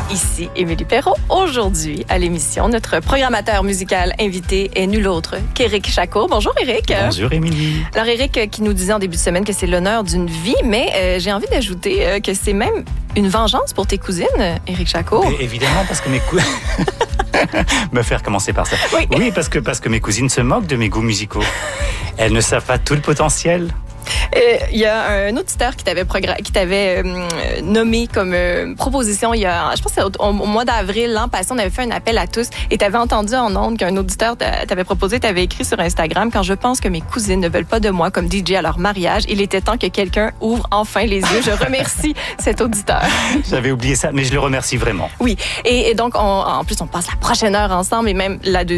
Ici Émilie Perrault. Aujourd'hui, à l'émission, notre programmateur musical invité est nul autre qu'Éric Chacot. Bonjour Éric. Bonjour Émilie. Alors Éric qui nous disait en début de semaine que c'est l'honneur d'une vie, mais j'ai envie d'ajouter que c'est même une vengeance pour tes cousines, Éric Chacot. Et évidemment, parce que mes cousines... Me faire commencer par ça. Oui, parce que mes cousines se moquent de mes goûts musicaux. Elles ne savent pas tout le potentiel. Il y a un auditeur qui t'avait nommé comme proposition il y a, je pense que c'est au mois d'avril l'an passé, on avait fait un appel à tous et tu avais entendu en ondes qu'un auditeur t'avait proposé, t'avais écrit sur Instagram: quand je pense que mes cousines ne veulent pas de moi comme DJ à leur mariage, il était temps que quelqu'un ouvre enfin les yeux. Je remercie cet auditeur. J'avais oublié ça, mais je le remercie vraiment. Oui, et donc en plus on passe la prochaine heure ensemble et même la